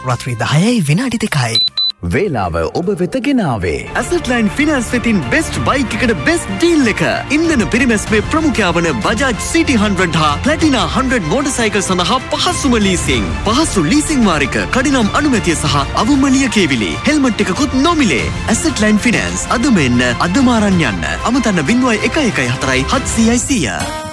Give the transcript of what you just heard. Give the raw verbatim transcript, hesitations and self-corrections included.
රාත්‍රී දහයයි විනාඩි දෙකයි. වේලාව ඔබ වෙත ගෙනාවේ Asset Line Finance වෙතින් best bike එකට best deal එක. ඉන්ධන පිරිමැස්මේ ප්‍රමුඛයා වන Bajaj City one hundred හා Platina one hundred motorcycle සඳහා පහසුම leasing. පහසු leasing වාරික, කඩිනම් අනුමැතිය සහ අවමලිය කේවිලි. හෙල්මට් එකකුත් නොමිලේ. Asset Line Finance අදම එන්න අදම අරන් යන්න. අමතන්න zero one one four හතයි හත්සියයි සියය.